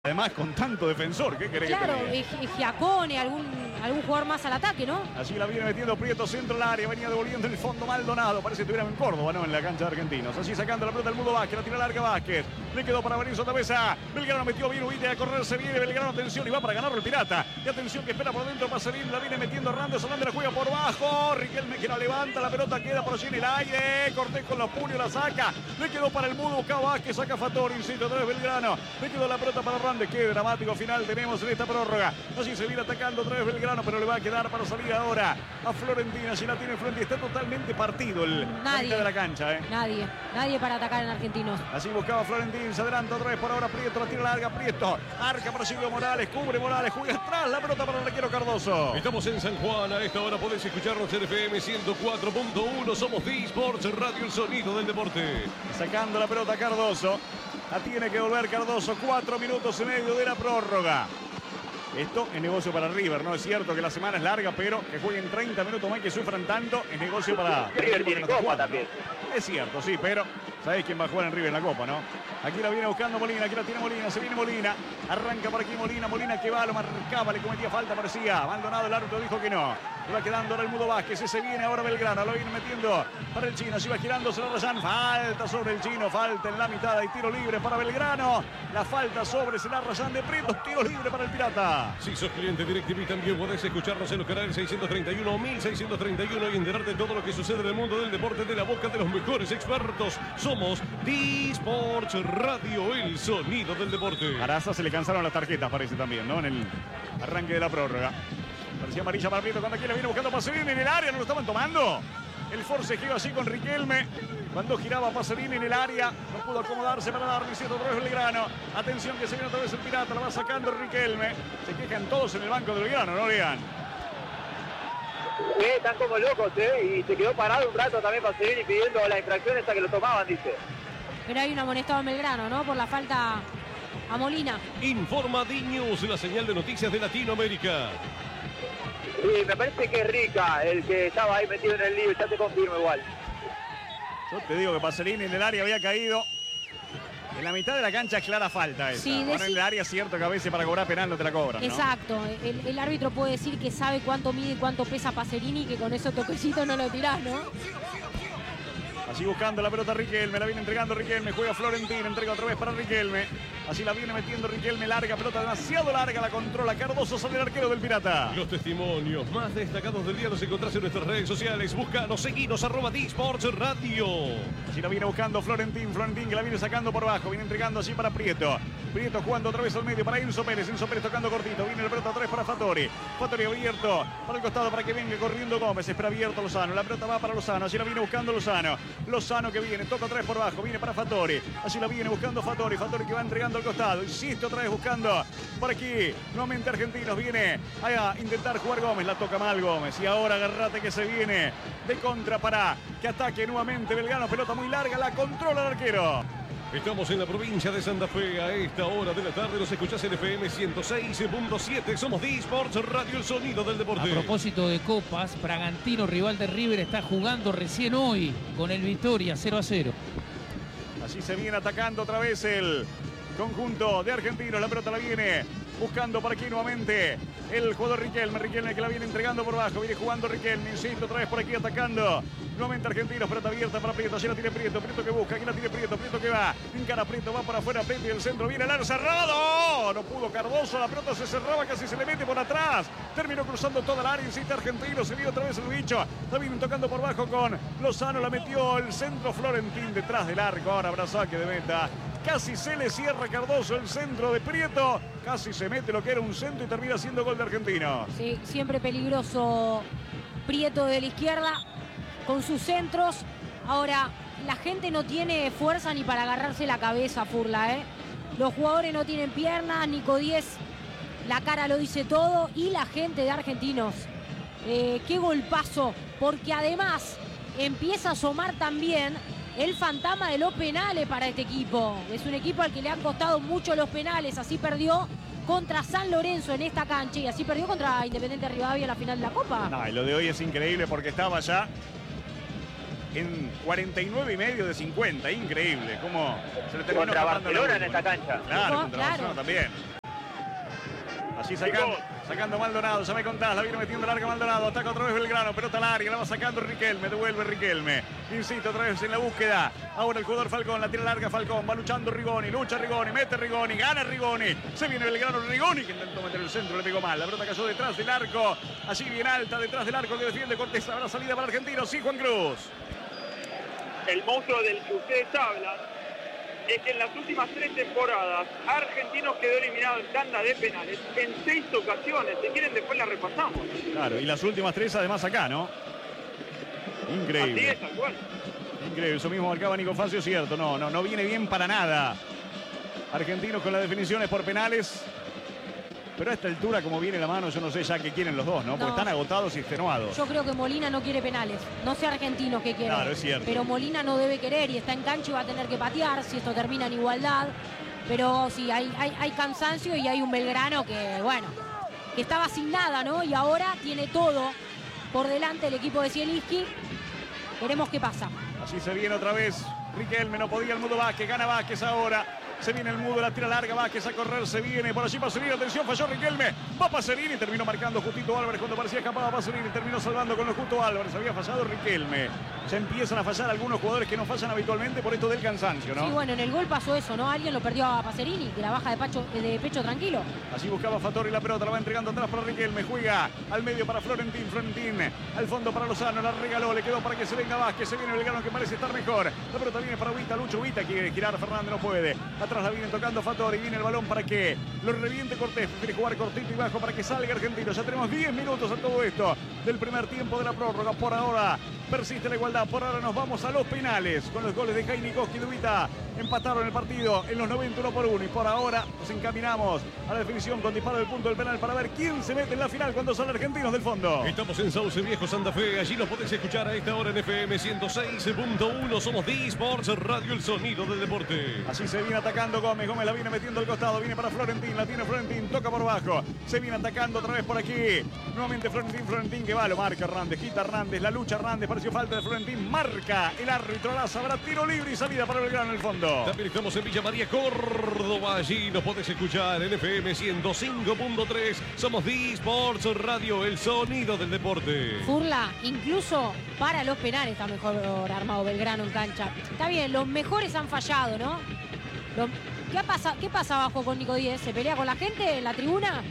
Además, con tanto defensor, ¿qué querés que te diga? Claro, Giacone, algún jugador más al ataque, ¿no? Allí la viene metiendo Prieto, centro del área, venía devolviendo en el fondo Maldonado, parece que estuviera en Córdoba, ¿no? En la cancha de Argentinos. Allí sacando la pelota del Mudo Vázquez, la tira larga Vázquez, le quedó para venir otra vez a Belgrano, metió bien Ubite, a correr se viene Belgrano, atención, y va para ganarlo el Pirata. Y atención que espera por dentro, Paserín, la viene metiendo Randes, Hernández la juega por bajo, Riquelme que la levanta, la pelota queda por allí en el aire, Cortés con los puños la saca, le quedó para el Mudo, busca Vázquez, saca Fattori, insiste otra vez Belgrano, le quedó la pelota para Randes, qué dramático final tenemos en esta prórroga. Allí se viene atacando otra vez Belgrano, pero le va a quedar para salir ahora a Florentina. Si la tiene frente, está totalmente partido la mitad de la cancha. Nadie para atacar en Argentinos. Así buscaba Florentín, se adelanta otra vez por ahora Prieto, la tira larga, Prieto, arca para Silvio Morales, cubre Morales, juega atrás la pelota para el arquero Cardoso. Estamos en San Juan, a esta hora podés escucharnos en FM 104.1, somos D-Sports, Radio El Sonido del Deporte. Sacando la pelota Cardoso. La tiene que volver Cardoso, 4 minutos y medio de la prórroga. Esto es negocio para River, ¿no? Es cierto que la semana es larga, pero que jueguen 30 minutos más y que sufran tanto, es negocio para... River tiene Copa también. ¿No? Es cierto, sí, pero ¿sabéis quién va a jugar en River en la Copa, no? Aquí la viene buscando Molina, aquí la tiene Molina, se viene Molina, arranca por aquí Molina que va, lo marcaba, le cometía falta, parecía, Maldonado, el árbitro dijo que no. Le va quedando ahora el Mudo Vázquez, ese viene ahora Belgrano, lo viene metiendo para el Chino, se va girando, se lo Rayan, falta sobre el Chino, falta en la mitad, hay tiro libre para Belgrano, la falta sobre se la Rayan de Prieto, tiro libre para el Pirata. Si sos cliente DirecTV también podés escucharnos en los canales 631 o 1631 y enterarte de todo lo que sucede en el mundo del deporte de la boca de los mejores expertos. Somos D-Sports Radio, el sonido del deporte. A Araza se le cansaron las tarjetas, parece también, ¿no? En el arranque de la prórroga. Parecía amarilla para Prieto cuando aquí le viene buscando Paserini en el área, no lo estaban tomando. El forcejeo así con Riquelme. Cuando giraba Paserini en el área, no pudo acomodarse para darle cierto otra vez Belgrano. Atención que se viene otra vez el Pirata, la va sacando Riquelme. Se quejan todos en el banco de Belgrano, ¿no, Lean? Sí, están como locos, y se quedó parado un rato también Paserini pidiendo la infracción esa que lo tomaban, dice. Pero hay un amonestado en Belgrano, ¿no? Por la falta a Molina. Informa D-News, la señal de noticias de Latinoamérica. Sí, me parece que es Rica el que estaba ahí metido en el lío, ya te confirmo igual. Yo te digo que Paserini en el área había caído. En la mitad de la cancha es clara falta esa. Sí, ahora en el área es cierto que a veces para cobrar penal no te la cobran, ¿no? Exacto. El árbitro puede decir que sabe cuánto mide y cuánto pesa Paserini y que con esos toquecitos no lo tirás, ¿no? Así buscando la pelota Riquelme, la viene entregando Riquelme, juega Florentín, entrega otra vez para Riquelme. Así la viene metiendo Riquelme, larga, pelota demasiado larga, la controla Cardoso, sale el arquero del Pirata. Los testimonios más destacados del día los encontrás en nuestras redes sociales. Búscanos, seguinos, @D-Sports Radio. Así la viene buscando Florentín que la viene sacando por abajo, viene entregando así para Prieto. Prieto jugando otra vez al medio para Enzo Pérez tocando cortito, viene la pelota otra vez para Fattori abierto para el costado para que venga corriendo Gómez, espera abierto Lozano, la pelota va para Lozano, así la viene buscando Lozano que viene, toca otra vez por abajo, viene para Fattori, así la viene buscando Fattori que va entregando al costado, insiste otra vez buscando por aquí, nuevamente Argentinos, viene a intentar jugar Gómez, la toca mal Gómez, y ahora agarrate que se viene de contra para que ataque nuevamente Belgrano, pelota muy larga, la controla el arquero. Estamos en la provincia de Santa Fe a esta hora de la tarde. Nos escuchás en FM 106.7. Somos D-Sports Radio, el sonido del deporte. A propósito de copas, Bragantino, rival de River, está jugando recién hoy con el Victoria 0-0. Así se viene atacando otra vez el conjunto de Argentinos. La pelota la viene buscando por aquí nuevamente el jugador Riquelme que la viene entregando por abajo. Viene jugando Riquelme, insisto, otra vez por aquí atacando. Nuevamente Argentinos, pelota abierta para Prieto. Allí la tiene Prieto que busca, aquí la tiene Prieto que va. Encara Prieto, va para afuera, Prieto y el centro. Viene el aro cerrado. No pudo Cardoso, la pelota se cerraba, casi se le mete por atrás. Terminó cruzando toda el área, insiste Argentinos. Se viene otra vez el bicho. La viene tocando por abajo con Lozano, la metió el centro Florentín detrás del arco. Ahora habrá saque de meta. Casi se le cierra Cardoso el centro de Prieto. Casi se mete lo que era un centro y termina siendo gol de Argentinos. Sí, siempre peligroso Prieto de la izquierda con sus centros. Ahora, la gente no tiene fuerza ni para agarrarse la cabeza, Furla, ¿eh? Los jugadores no tienen piernas, Nico Díez, la cara lo dice todo. Y la gente de Argentinos, qué golpazo, porque además empieza a asomar también el fantasma de los penales para este equipo. Es un equipo al que le han costado mucho los penales. Así perdió contra San Lorenzo en esta cancha y así perdió contra Independiente Rivadavia en la final de la Copa. No, y lo de hoy es increíble porque estaba ya en 49,5 de 50. Increíble cómo se le terminó Contra escapando Barcelona en la última. esta cancha. Claro, No, contra claro. Barcelona también. Así sacando Maldonado, ya me contás, la viene metiendo larga Maldonado, ataca otra vez Belgrano, pelota larga, la va sacando Riquelme, devuelve Riquelme, insiste otra vez en la búsqueda, ahora el jugador Falcón, la tira larga Falcón, va luchando Rigoni, lucha Rigoni, mete Rigoni, gana Rigoni, se viene Belgrano, Rigoni que intentó meter el centro, le pegó mal, la pelota cayó detrás del arco, allí bien alta, detrás del arco que defiende Cortés, habrá salida para Argentinos, sí Juan Cruz. El monstruo del que ustedes hablan es que en las últimas 3 temporadas Argentinos quedó eliminado en tanda de penales en 6 ocasiones. Si quieren después la repasamos. Claro, y las últimas 3 además acá, ¿no? Increíble. Así es, tal cual. Increíble, eso mismo marcaba Nico Facio, cierto. No viene bien para nada. Argentinos con las definiciones por penales. Pero a esta altura, como viene la mano, yo no sé ya qué quieren los dos, ¿no? Porque No. están agotados y extenuados. Yo creo que Molina no quiere penales. No sé Argentinos qué quiere. Claro, es cierto. Pero Molina no debe querer y está en cancha y va a tener que patear si esto termina en igualdad. Pero sí, hay cansancio y hay un Belgrano que, bueno, que estaba sin nada, ¿no? Y ahora tiene todo por delante el equipo de Zielinski. Veremos qué pasa. Así se viene otra vez. Riquelme, no podía el Mudo Vázquez, gana Vázquez ahora. Se viene el Mudo, la tira larga, Vázquez a correr, se viene por allí Pasolini, atención, falló Riquelme, va Pasolini, terminó marcando Justito Álvarez cuando parecía escapado Pasolini, terminó salvando con lo Justo Álvarez, había fallado Riquelme. Ya empiezan a fallar algunos jugadores que no fallan habitualmente por esto del cansancio, ¿no? Sí, bueno, en el gol pasó eso, ¿no? Alguien lo perdió a Pacerini, que la baja de pecho tranquilo. Allí buscaba Fattori la pelota, la va entregando atrás para Riquelme, juega al medio para Florentín, al fondo para Lozano, la regaló, le quedó para que se venga Vázquez, se viene Belgrano que parece estar mejor. La pelota viene para Huita, Lucho Huita, quiere girar Fernández, no puede. Atrás la viene tocando Fattori, viene el balón para que lo reviente Cortés, quiere jugar cortito y bajo para que salga Argentino. Ya tenemos 10 minutos a todo esto del primer tiempo de la prórroga. Por ahora persiste la igualdad, por ahora nos vamos a los penales con los goles de Jaime Koski y de Huita. Empataron el partido en los 90 1-1 y por ahora nos encaminamos a la definición con disparo del punto del penal para ver quién se mete en la final cuando salen Argentinos del fondo. Estamos en Sauce Viejo, Santa Fe. Allí nos podés escuchar a esta hora en FM 106.1. Somos D-Sports Radio, el sonido del deporte. Así se viene atacando Gómez. Gómez la viene metiendo al costado. Viene para Florentín. La tiene Florentín. Toca por bajo. Se viene atacando otra vez por aquí. Nuevamente Florentín que va. Lo marca Hernández. Quita Hernández. La lucha Hernández. Pareció falta de Florentín. Marca el árbitro. La sabrá. Tiro libre y salida para Belgrano en el fondo. También estamos en Villa María, Córdoba. Allí nos podés escuchar en FM 105.3. Somos D-Sports Radio, el sonido del deporte. Furla, incluso para los penales está mejor armado Belgrano en cancha. Está bien, los mejores han fallado, ¿no? ¿Qué pasa abajo con Nico Díez? ¿Se pelea con la gente en la tribuna?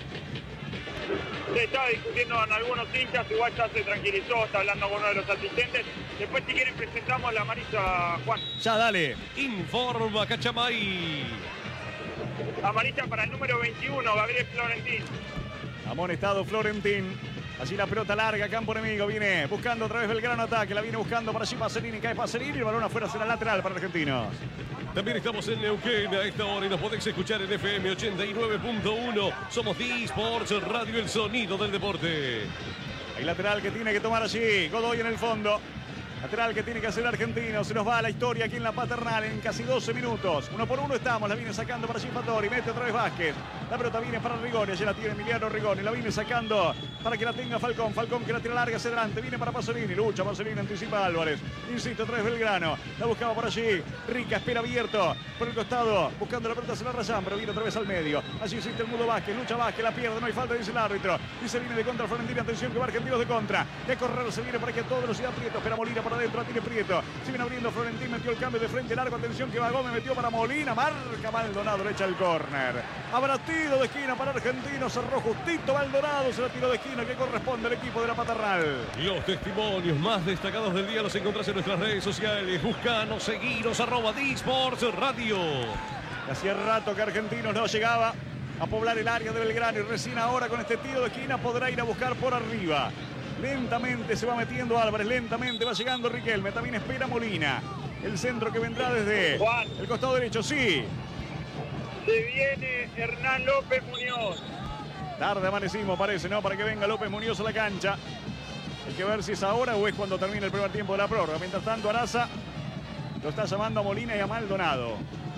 Se estaba discutiendo en algunos hinchas, igual ya se tranquilizó, está hablando con uno de los asistentes. Después, si quieren, presentamos la amarilla, Juan. Ya, dale. Informa Cachamay. Amarilla para el número 21, Gabriel Florentín. Amonestado Florentín. Allí la pelota larga, campo enemigo. Viene buscando otra vez Belgrano ataque. La viene buscando para allí Pacerini. Cae Pacerini. El balón afuera será lateral para Argentinos. También estamos en Neuquén a esta hora y nos podés escuchar en FM 89.1. Somos D-Sports Radio, el sonido del deporte. Hay lateral que tiene que tomar allí Godoy en el fondo. Lateral que tiene que hacer Argentino. Se nos va a la historia aquí en la Paternal en casi 12 minutos. 1-1 estamos. La viene sacando para allí Fattori. Mete otra vez Vázquez. La pelota viene para Rigoni. Allí la tiene Emiliano Rigoni. La viene sacando para que la tenga Falcón. Falcón que la tira larga hacia adelante. Viene para Pasolini. Lucha Pasolini. Anticipa Álvarez. Insiste otra vez Belgrano. La buscaba por allí. Rica espera abierto por el costado. Buscando la pelota. Se la rayan. Pero viene otra vez al medio. Allí insiste el Mudo Vázquez. Lucha Vázquez. La pierde. No hay falta. Dice el árbitro. Y se viene de contra Florentina. Atención que va Argentinos de contra. De correr se viene para que a toda velocidad Prieto. Espera Molina por adentro. La tiene Prieto. Se viene abriendo Florentín. Metió el cambio de frente largo. Atención que va Gómez. Metió para Molina. Marca Maldonado. Le echa el córner. Habrá tiro de esquina para Argentinos. Cerró justito Maldonado. Se la tiro de esquina que corresponde al equipo de la Paternal. Los testimonios más destacados del día los encontrás en nuestras redes sociales. Buscanos, seguinos, @D-Sports Radio. Hacía rato que Argentinos no llegaba a poblar el área de Belgrano y recién ahora con este tiro de esquina podrá ir a buscar por arriba. Lentamente se va metiendo Álvarez, lentamente va llegando Riquelme, también espera Molina. El centro que vendrá desde Juan. el costado derecho, sí. Se viene Hernán López Muñoz. Tarde amanecimos parece, ¿no? Para que venga López Muñoz a la cancha. Hay que ver si es ahora o es cuando termine el primer tiempo de la prórroga. Mientras tanto Araza lo está llamando a Molina y a Maldonado.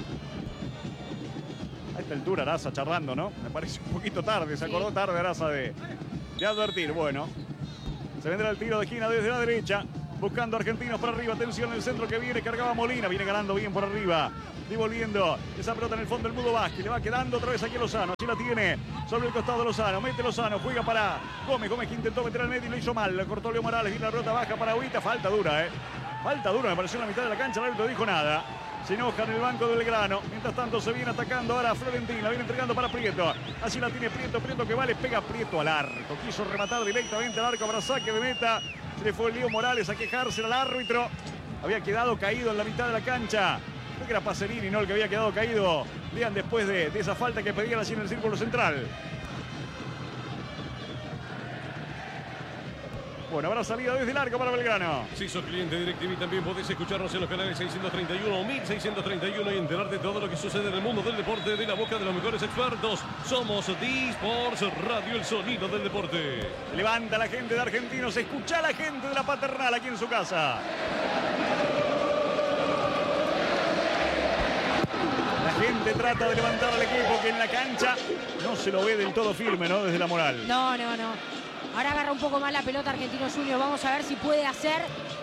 A esta altura Araza charlando, ¿no? Me parece un poquito tarde, se acordó tarde Araza de advertir. Bueno, se vendrá el tiro de esquina desde la derecha. buscando Argentinos por arriba. Atención en el centro que viene, cargaba Molina, viene ganando bien por arriba. Devolviendo esa pelota en el fondo el Mudo Vázquez. Le va quedando otra vez aquí a Lozano. Así la tiene sobre el costado de Lozano. Mete Lozano, juega para Gómez. Gómez que intentó meter al medio y lo hizo mal. Le cortó Leo Morales. Viene la pelota baja para Huita. Falta dura, Falta dura, me pareció en la mitad de la cancha. El árbitro no dijo nada. Se enoja en el banco del Belgrano. Mientras tanto se viene atacando ahora Florentín. La viene entregando para Prieto. Así la tiene Prieto. Prieto que va, le pega Prieto al arco. Quiso rematar directamente al arco para saque de meta. Se le fue Leo Morales a quejarse al árbitro. Había quedado caído en la mitad de la cancha. Creo que era Pacerini, ¿no? El que había quedado caído. Vean después de esa falta que pedían así en el círculo central. Bueno, habrá salida desde el arco para Belgrano. Si sos cliente de DirecTV también podés escucharnos en los canales 631 o 1631 y enterarte de todo lo que sucede en el mundo del deporte de la boca de los mejores expertos. Somos D-Sports Radio, el sonido del deporte. Se levanta la gente de Argentinos, escucha a la gente de la Paternal aquí en su casa. La gente trata de levantar al equipo que en la cancha no se lo ve del todo firme, ¿no? Desde la moral. No. Ahora agarra un poco más la pelota Argentinos Juniors. Vamos a ver si puede hacer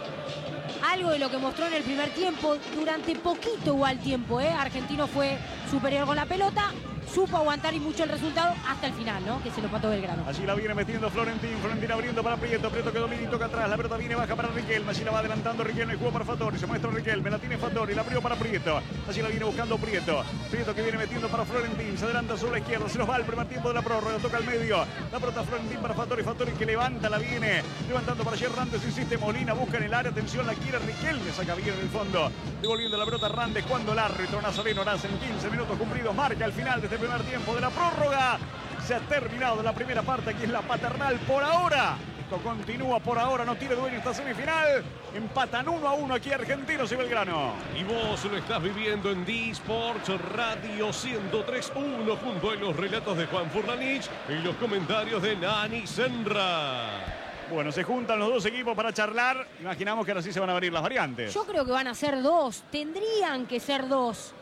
algo de lo que mostró en el primer tiempo. Durante poquito igual tiempo, Argentino fue superior con la pelota. Supo aguantar y mucho el resultado hasta el final, ¿no? Que se lo pató Belgrano. Allí la viene metiendo Florentín. Florentín abriendo para Prieto. Prieto que domina y toca atrás. La pelota viene baja para Riquelme. Allí la va adelantando Riquelme. Jugó para Fattori. Se muestra Riquelme. La tiene Fattori. La abrió para Prieto. Allí la viene buscando Prieto. Prieto que viene metiendo para Florentín. Se adelanta sobre la izquierda. Se nos va el primer tiempo de la prórroga. Toca al medio. La pelota Florentín para Fattori. Fattori que levanta. La viene levantando para Randes. Insiste Molina. Busca en el área. Atención. La quiere Riquelme. Saca bien en el fondo. Devolviendo la pelota Randes. Cuando el árbitro Nazareno Horaz en 15 minutos cumplidos marca el final de este primer tiempo de la prórroga. Se ha terminado la primera parte aquí en la Paternal por ahora. Esto continúa por ahora, no tiene dueño esta semifinal. Empatan 1-1 aquí Argentinos y Belgrano. Y vos lo estás viviendo en D-Sports Radio 103.1 junto a los relatos de Juan Furlanich y los comentarios de Nani Senra. Bueno, se juntan los dos equipos para charlar. Imaginamos que ahora sí se van a abrir las variantes. Yo creo que van a ser dos. Tendrían que ser dos.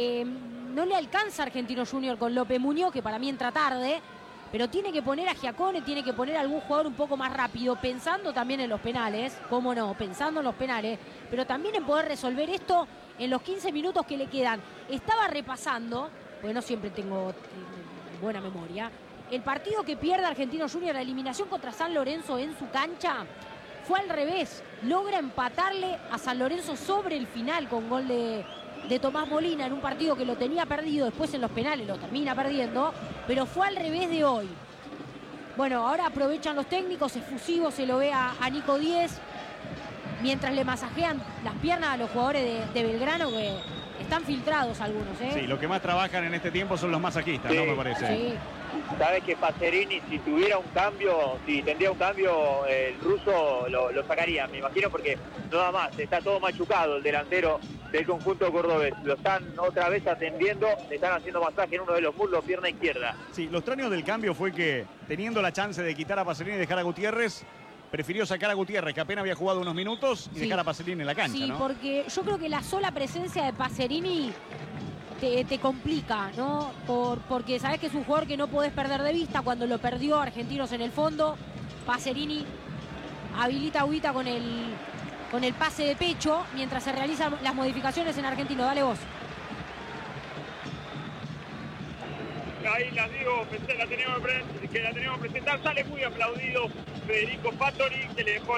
No le alcanza a Argentinos Juniors con López Muñoz, que para mí entra tarde, pero tiene que poner a Giacone, tiene que poner a algún jugador un poco más rápido, pensando también en los penales, cómo no, pensando en los penales, pero también en poder resolver esto en los 15 minutos que le quedan. Estaba repasando, porque no siempre tengo buena memoria, el partido que pierde Argentinos Juniors, la eliminación contra San Lorenzo en su cancha, fue al revés, logra empatarle a San Lorenzo sobre el final con gol de Tomás Molina en un partido que lo tenía perdido, después en los penales lo termina perdiendo, pero fue al revés de hoy. Bueno, ahora aprovechan los técnicos, efusivo se lo ve a Nico Díez, mientras le masajean las piernas a los jugadores de Belgrano, que están filtrados algunos, Sí, los que más trabajan en este tiempo son los masajistas, sí, ¿no? Me parece. Sí. Sabes que Pacerini, si tuviera un cambio, si tendría un cambio, el ruso lo sacaría, me imagino, porque nada más, está todo machucado el delantero del conjunto cordobés. Lo están otra vez atendiendo, le están haciendo masaje en uno de los muslos, pierna izquierda. Sí, lo extraño del cambio fue que, teniendo la chance de quitar a Pacerini y dejar a Gutiérrez, prefirió sacar a Gutiérrez, que apenas había jugado unos minutos, y dejar a Pacerini en la cancha, sí, ¿no? Porque yo creo que la sola presencia de Pacerini te complica, ¿no? Porque sabés que es un jugador que no podés perder de vista. Cuando lo perdió Argentinos en el fondo, Pacerini habilita a Huita con el pase de pecho mientras se realizan las modificaciones en Argentino. Dale vos. Ahí las digo, pensé que la teníamos que presentar. Sale muy aplaudido Federico Fattori, que le dejó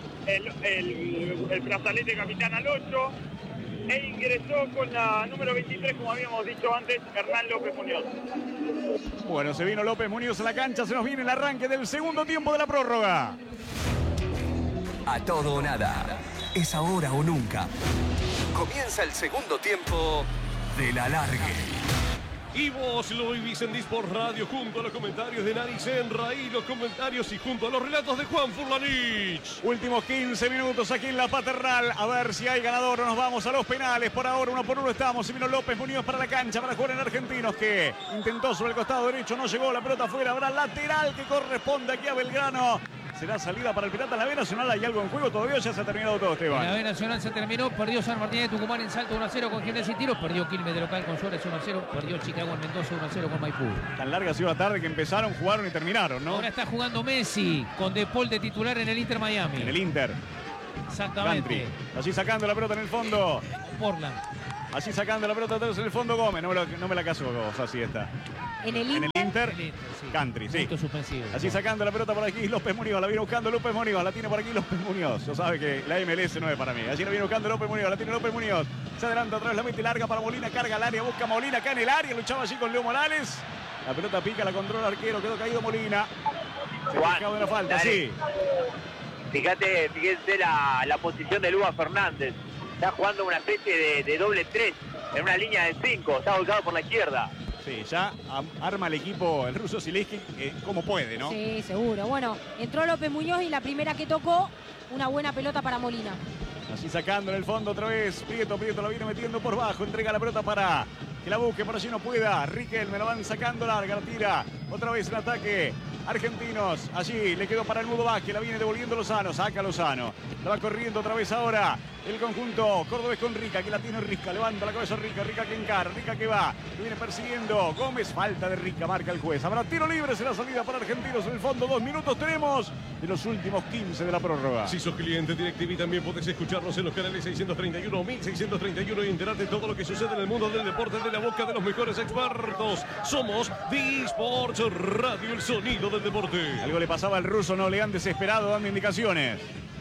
el brazalete capitán al 8. E ingresó con la número 23, como habíamos dicho antes, Hernán López Muñoz. Bueno, se vino López Muñoz a la cancha, se nos viene el arranque del segundo tiempo de la prórroga. A todo o nada, es ahora o nunca. Comienza el segundo tiempo de la largue. Y vos lo vivís en D-Sports Radio junto a los comentarios de Nani Senra y los comentarios y junto a los relatos de Juan Furlanich. Últimos 15 minutos aquí en la Paternal. A ver si hay ganador o nos vamos a los penales. Por ahora 1-1 estamos. Se vino López Muñoz para la cancha para jugar en Argentinos, que intentó sobre el costado derecho. No llegó, la pelota afuera. Habrá lateral que corresponde aquí a Belgrano. Será salida para el Pirata. En la B Nacional hay algo en juego todavía, ya se ha terminado todo, Esteban. En la B Nacional se terminó, perdió San Martín de Tucumán en Salto 1-0 con Gines y Tiros, perdió Quilmes de local con Suárez 1-0, perdió Chicago en Mendoza 1-0 con Maipú. Tan larga ha sido la tarde que empezaron, jugaron y terminaron, ¿no? Ahora está jugando Messi con De Paul de titular en el Inter Miami. En el Inter. Exactamente. Country. Allí sacando la pelota en el fondo. Portland. Allí sacando la pelota atrás en el fondo Gómez. No me la casó así está. En el En el Inter. Inter. Sí. Country, sí. Punto suspensivo. Allí sacando la pelota por aquí López Muñoz. La viene buscando López Muñoz. La tiene por aquí López Muñoz. Yo sabe que la MLS no es para mí. Allí la viene buscando López Muñoz. La tiene López Muñoz. Se adelanta atrás, la mete larga para Molina. Carga al área. Busca Molina acá en el área. Luchaba allí con Leo Morales. La pelota pica, la controla el arquero. Quedó caído Molina. Se fijaba de una falta, dale. sí. Fíjense la posición de Luba Fernández. Está jugando una especie de doble 3 en una línea de 5. Está volcado por la izquierda. Sí, ya arma el equipo el ruso Zielinski como puede, ¿no? Sí, seguro. Bueno, entró López Muñoz y la primera que tocó, una buena pelota para Molina. Así sacando en el fondo otra vez. Prieto la viene metiendo por bajo. Entrega la pelota para que la busque. Por allí no pueda. Riquelme la van sacando larga. La tira otra vez en ataque. Argentinos. Allí le quedó para el Mudo Vázquez. La viene devolviendo Lozano. Saca Lozano. La va corriendo otra vez ahora. El conjunto cordobés con Rica. Que la tiene Rica. Levanta la cabeza Rica. Rica que encara. Rica que va. Lo viene persiguiendo. Gómez. Falta de Rica. Marca el juez. Habrá tiro libre. Será salida para Argentinos. En el fondo 2 minutos tenemos de los últimos 15 de la prórroga. Si sos cliente DirecTV también podés escucharnos en los canales 631 o 1631 y enterarte de todo lo que sucede en el mundo del deporte de la boca de los mejores expertos. Somos D-Sports Radio, el sonido del deporte. Algo le pasaba al ruso, no le han desesperado dando indicaciones.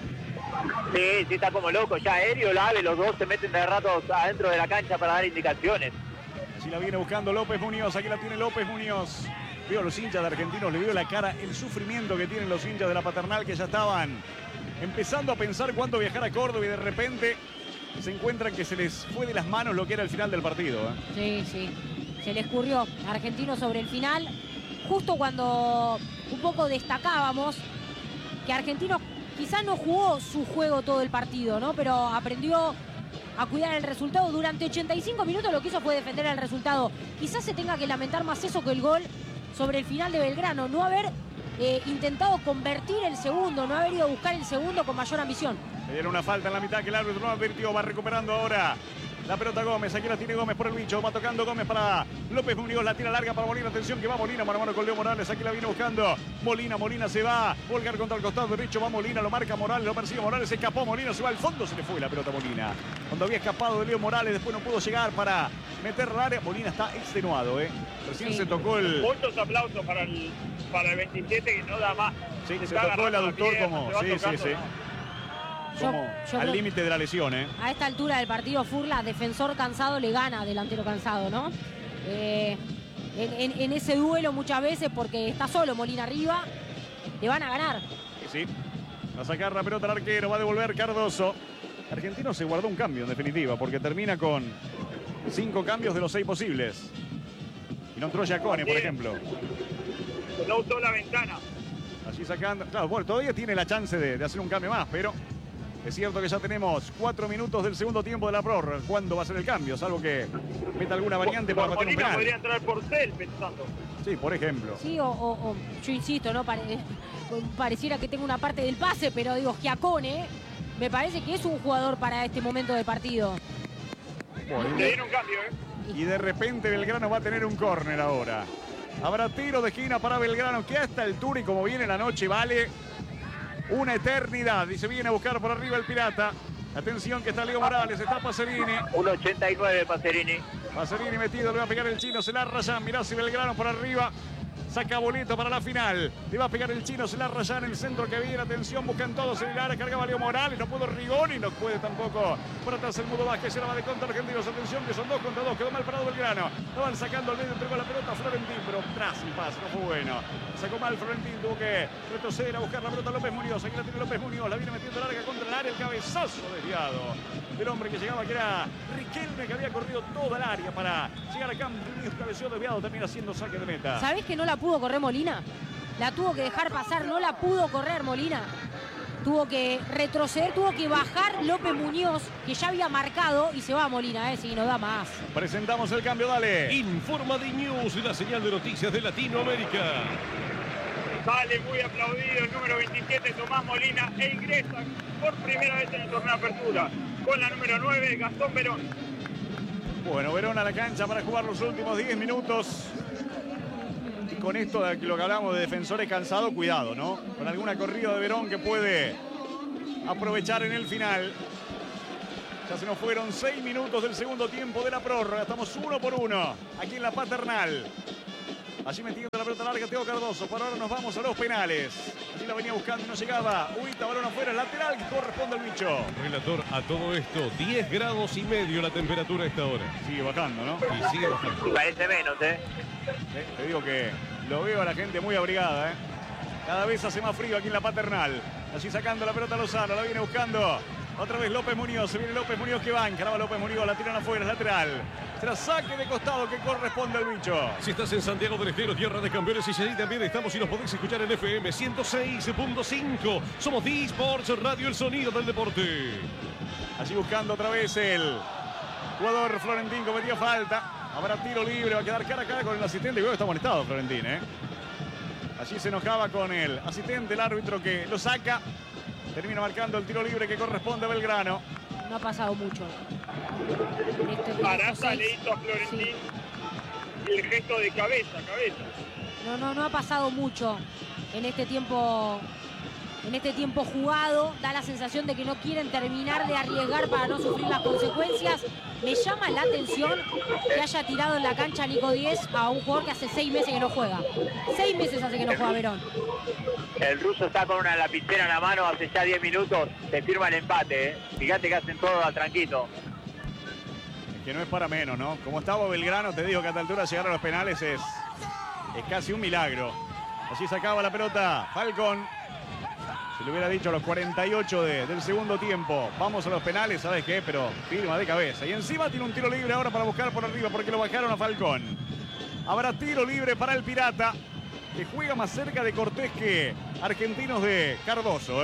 Sí, está como loco. Ya aéreo, Lave, los dos se meten de ratos adentro de la cancha para dar indicaciones. Así la viene buscando López Muñoz. Aquí la tiene López Muñoz. Veo a los hinchas de Argentinos, le veo la cara, el sufrimiento que tienen los hinchas de la Paternal, que ya estaban empezando a pensar cuándo viajar a Córdoba y de repente se encuentran que se les fue de las manos lo que era el final del partido. Sí. Se le escurrió a Argentinos sobre el final. Justo cuando un poco destacábamos que Argentinos quizás no jugó su juego todo el partido, ¿no? Pero aprendió a cuidar el resultado. Durante 85 minutos lo que hizo fue defender el resultado. Quizás se tenga que lamentar más eso que el gol sobre el final de Belgrano. No haber intentado convertir el segundo, no haber ido a buscar el segundo con mayor ambición. Le dieron una falta en la mitad que el árbitro no advirtió. Va recuperando ahora la pelota Gómez. Aquí la tiene Gómez por el bicho. Va tocando Gómez para López Muñoz. La tira larga para Molina. Atención que va Molina mano a mano con Leo Morales. Aquí la viene buscando Molina se va. Volgar contra el costado derecho. Va Molina. Lo marca Morales. Lo persigue Morales. Se escapó Molina. Se va al fondo. Se le fue la pelota a Molina. Cuando había escapado de Leo Morales. Después no pudo llegar para meter al área. Molina está extenuado. Recién se tocó el... Muchos aplausos para el 27 que no da más. Sí, se tocó el aductor como... Sí. Como al límite de la lesión, A esta altura del partido, Furla, defensor cansado le gana a delantero cansado, ¿no? En ese duelo muchas veces, porque está solo Molina arriba, le van a ganar. Sí. Va a sacar la pelota al arquero, va a devolver Cardoso. Argentino se guardó un cambio, en definitiva, porque termina con 5 cambios de los 6 posibles. Y no entró Giacone, por ejemplo. No usó la ventana. Allí sacando... Claro, bueno, todavía tiene la chance de hacer un cambio más, pero... Es cierto que ya tenemos 4 minutos del segundo tiempo de la prórroga. ¿Cuándo va a ser el cambio? Salvo que meta alguna variante para meter un penal. Podría entrar Porcel pensando. Sí, por ejemplo. Sí, o yo insisto, ¿no? Pareciera que tenga una parte del pase, pero digo, Giacone me parece que es un jugador para este momento del partido. Bueno, Le dieron un cambio, y de repente Belgrano va a tener un córner ahora. Habrá tiro de esquina para Belgrano, que a esta altura y como viene la noche vale una eternidad. Y se viene a buscar por arriba el Pirata. Atención que está Leo Morales, está Pacerini. 1.89 Pacerini. Pacerini metido, le va a pegar el chino, se la rayan. Mirá si Belgrano por arriba saca boleto para la final. Le va a pegar el chino, se la rayan en el centro que viene. Atención, buscan todos en el área. Cargaba Leo Morales, no pudo Rigoni, no puede tampoco. Por atrás el Mudo Vázquez, se la va de contra Argentinos. Atención que son 2 contra 2. Quedó mal parado Belgrano. Lo van sacando al medio, entregó la pelota a Florentín, pero tras el pase, no fue bueno. Sacó mal Florentín, tuvo que retroceder a buscar la pelota López Muñoz. Aquí la tiene López Muñoz, la viene metiendo larga contra el área. El cabezazo desviado del hombre que llegaba, que era Riquelme, que había corrido toda el área para llegar a campo. Un cabeceo desviado, termina siendo saque de meta. ¿Sabés que no la pudo correr Molina? La tuvo que dejar pasar, no la pudo correr Molina. Tuvo que retroceder, tuvo que bajar López Muñoz, que ya había marcado, y se va Molina, si no da más. Presentamos el cambio, dale. Informa de News, la señal de noticias de Latinoamérica. Sale muy aplaudido el número 27, Tomás Molina, e ingresa por primera vez en el torneo de apertura con la número 9, Gastón Verón. Bueno, Verón a la cancha para jugar los últimos 10 minutos. Y con esto de lo que hablamos de defensores cansados, cuidado, ¿no? Con alguna corrida de Verón que puede aprovechar en el final. Ya se nos fueron 6 minutos del segundo tiempo de la prórroga. Estamos 1-1 aquí en la Paternal. Allí metiendo la pelota larga Teo Cardoso. Por ahora nos vamos a los penales. Allí la venía buscando y no llegaba. Ubita, balón afuera, lateral que corresponde al bicho. Relator, a todo esto, 10 grados y medio la temperatura a esta hora. Sigue bajando, ¿no? Y sigue bajando. Parece menos, Te digo que lo veo a la gente muy abrigada, Cada vez hace más frío aquí en la Paternal. Allí sacando la pelota Lozano, la viene buscando. Otra vez López Muñoz, se viene López Muñoz que va, encaraba López Muñoz, la tiran afuera, lateral. Será saque de costado que corresponde al bicho. Si estás en Santiago del Estero, tierra de campeones, y allí también estamos y nos podéis escuchar en FM 106.5. Somos D-Sports Radio, el sonido del deporte. Allí buscando otra vez el jugador Florentín, cometió falta. Habrá tiro libre, va a quedar cara a cara con el asistente. Y veo que está molestado Florentín, Allí se enojaba con el asistente, el árbitro que lo saca. Termina marcando el tiro libre que corresponde a Belgrano. No ha pasado mucho. Araza le hizo a Florentín el gesto de cabeza. No ha pasado mucho en este tiempo jugado. Da la sensación de que no quieren terminar de arriesgar para no sufrir las consecuencias. Me llama la atención que haya tirado en la cancha Nico Díez a un jugador que hace 6 meses que no juega. 6 meses hace que no juega Verón. El ruso está con una lapicera en la mano hace ya 10 minutos. Se firma el empate, Fíjate que hacen todo a tranquilo. Es que no es para menos, ¿no? Como estaba Belgrano, te digo que a esta altura llegar a los penales es casi un milagro. Allí sacaba la pelota Falcón. Si le hubiera dicho a los 48 del segundo tiempo, vamos a los penales, ¿sabes qué? Pero firma de cabeza. Y encima tiene un tiro libre ahora para buscar por arriba porque lo bajaron a Falcón. Habrá tiro libre para el Pirata, que juega más cerca de Cortés que Argentinos de Cardoso,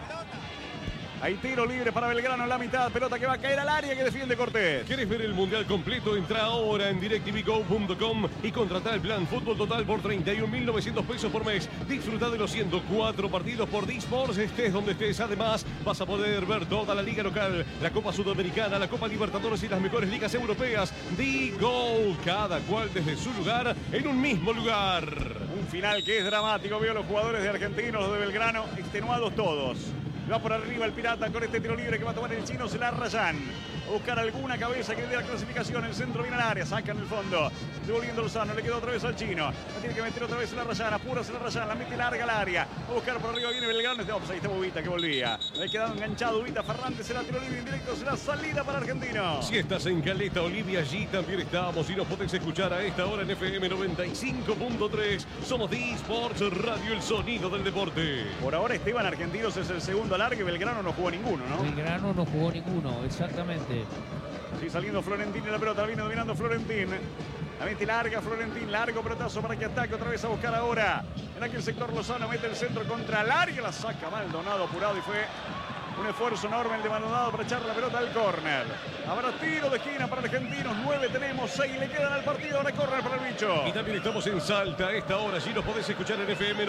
Hay tiro libre para Belgrano en la mitad. Pelota que va a caer al área que defiende Cortés. ¿Quieres ver el mundial completo? Entra ahora en DirecTVGo.com y contrata el plan Fútbol Total por 31.900 pesos por mes. Disfruta de los 104 partidos por D-Sports, estés donde estés. Además, vas a poder ver toda la liga local, la Copa Sudamericana, la Copa Libertadores y las mejores ligas europeas. D-Goal, cada cual desde su lugar, en un mismo lugar. Un final que es dramático. Veo a los jugadores de Argentinos, los de Belgrano, extenuados todos. Va por arriba el Pirata con este tiro libre que va a tomar el chino, se la rayan. A buscar alguna cabeza que dé la clasificación. El centro viene al área, saca en el fondo. Devolviendo Lozano, le quedó otra vez al chino. La tiene que meter otra vez en la rayana, apura se la rayana, la mete larga al área. A buscar por arriba, viene Belgrano. Ahí está Ubita que volvía. Le ha quedado enganchado Ubita Fernández, será tiro libre indirecto, será salida para Argentino. Si estás en Caleta Olivia, allí también estamos y nos podés escuchar a esta hora en FM 95.3. Somos D-Sports Radio, el sonido del deporte. Por ahora Esteban, Argentinos es el segundo alargue. Belgrano no jugó ninguno, ¿no? Belgrano no jugó ninguno, exactamente. Sí, saliendo Florentín en la pelota, la viene dominando Florentín. La mete larga Florentín, largo pelotazo para que ataque otra vez a buscar ahora. En aquel sector Lozano mete el centro contra el área, la saca Maldonado apurado y fue un esfuerzo enorme el de Maldonado para echar la pelota al córner. Habrá tiro de esquina para Argentinos, 9 tenemos, 6 le quedan al partido, ahora córner para el bicho. Y también estamos en Salta a esta hora, allí nos podés escuchar en FM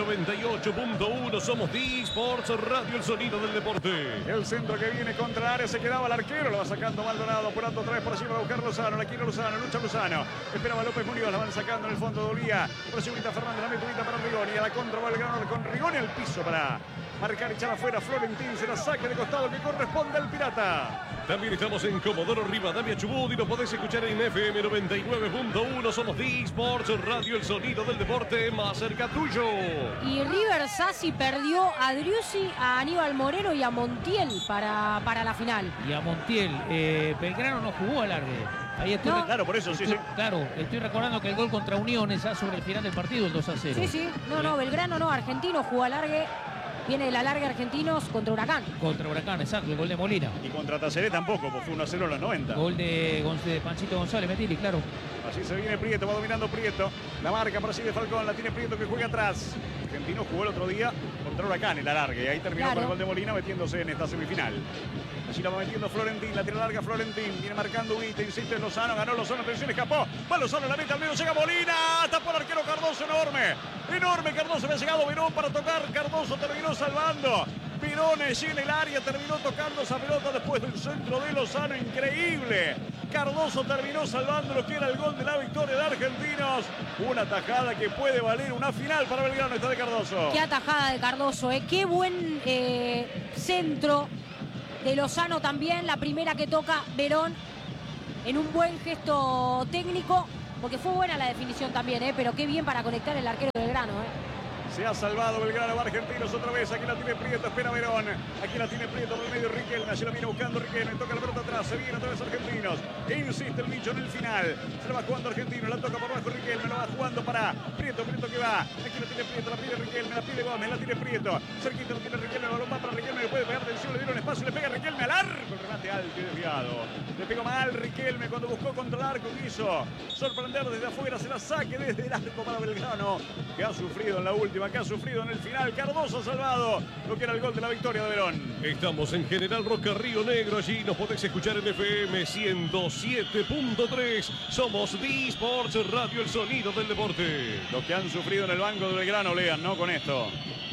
98.1, somos D-Sports Radio, el sonido del deporte. El centro que viene contra el área, se quedaba el arquero, lo va sacando Maldonado, apurando otra vez por allí para buscar Lozano, la quiere Lozano, lucha Lozano, esperaba López Muñoz, la van sacando en el fondo, dolía, por allí Ubita Fernández, la mete Ubita para Rigoni, a la contra va el Belgrano con Rigoni al piso para marcar y echar afuera. Florentín se la saque de costado que corresponde al Pirata. También estamos en Comodoro Rivadavia, Chubut y nos podés escuchar en FM 99.1. Somos D-Sports Radio, el sonido del deporte más cerca tuyo. Y River Sassi perdió a Driussi, a Aníbal Moreno y a Montiel para la final. Y a Montiel, Belgrano no jugó alargue. Ahí estoy, No. Claro, por eso, sí, sí. Claro, estoy recordando que el gol contra Unión es ya sobre el final del partido, el 2-0. Sí. No, Belgrano no, Argentino jugó alargue. Viene el alargue Argentinos contra Huracán. Contra Huracán, exacto, el gol de Molina. Y contra Taceré tampoco, pues fue 1-0 en los 90. Gol de Panchito González, Metili, claro. Así se viene Prieto, va dominando Prieto. La marca por allí de Falcón, la tiene Prieto que juega atrás. Argentino jugó el otro día contra Huracán el alargue. Y ahí terminó Claro. con el gol de Molina metiéndose en esta semifinal. Allí la va metiendo Florentín, la tira larga Florentín. Viene marcando Ubita, insiste en Lozano, ganó Lozano, atención, escapó. Va Lozano, la mete al medio, llega Molina. Tapó el arquero Cardoso, enorme. Enorme Cardoso, había llegado Verón para tocar. Cardoso terminó salvando. Verón allí en el área, terminó tocando esa pelota después del centro de Lozano, increíble. Cardoso terminó salvando lo que era el gol de la victoria de Argentinos. Una tajada que puede valer una final para Belgrano, esta de Cardoso. Qué atajada de Cardoso, qué buen centro de Lozano también. La primera que toca Verón en un buen gesto técnico, porque fue buena la definición también, pero qué bien para conectar el arquero de Belgrano. Se ha salvado Belgrano, va Argentinos otra vez. Aquí la tiene Prieto, espera Verón. Aquí la tiene Prieto por el medio Riquelme. Allí la viene buscando Riquelme. Toca la pelota atrás. Se viene otra vez Argentinos. Insiste el bicho en el final. Se la va jugando Argentinos. La toca por abajo Riquelme. La va jugando para Prieto. Prieto que va. Aquí la tiene Prieto. La pide Riquelme. La pide Gómez. La tiene Prieto. Cerquita la tiene Riquelme. El balón va para Riquelme. Le puede pegar tensión. Le dieron espacio. Le pega Riquelme al arco. El remate alto y desviado. Le pegó mal Riquelme cuando buscó contra el arco. Quiso sorprender desde afuera. Se la saque desde el arco para Belgrano, que ha sufrido en la última, que ha sufrido en el final. Cardoso ha salvado lo que era el gol de la victoria de Verón. Estamos en General Roca, Río Negro. Allí nos podés escuchar en FM 107.3. Somos D-Sports Radio, el sonido del deporte. Los que han sufrido en el banco de Belgrano, lean, ¿no? Con esto.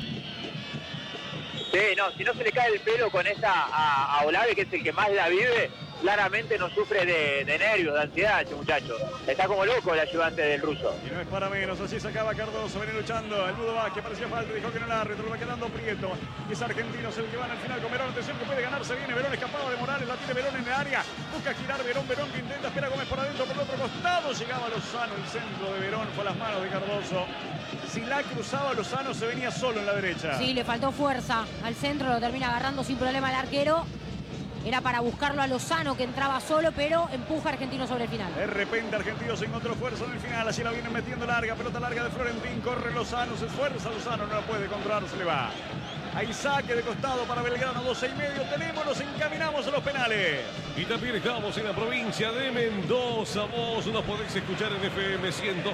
Sí, no, si no se le cae el pelo con esta a Olave, que es el que más la vive, claramente no sufre de nervios, de ansiedad este muchacho. Está como loco el ayudante del ruso. Y no es para menos, así sacaba Cardoso, viene luchando. El Budo Vázquez parecía falta, dijo que no el árbitro, lo va quedando Prieto. Y es Argentinos el que van al final con Verón. Atención que puede ganarse, viene Verón escapado de Morales, la tiene Verón en el área. Busca girar Verón que intenta, espera Gómez por adentro, por el otro costado. Llegaba Lozano, el centro de Verón fue a las manos de Cardoso. Si la cruzaba Lozano se venía solo en la derecha. Sí, le faltó fuerza al centro, lo termina agarrando sin problema el arquero. Era para buscarlo a Lozano, que entraba solo, pero empuja a Argentinos sobre el final. De repente Argentinos encontró fuerza en el final. Allí la vienen metiendo larga, pelota larga de Florentín. Corre Lozano, se esfuerza Lozano, no la puede controlar, se le va. Hay saque de costado para Belgrano, 12:30. Tenemos, nos encaminamos a los penales. Y también estamos en la provincia de Mendoza. Vos nos podéis escuchar en FM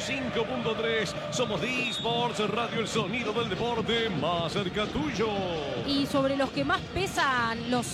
105.3. Somos D-Sports Radio, el sonido del deporte más cerca tuyo. Y sobre los que más pesan los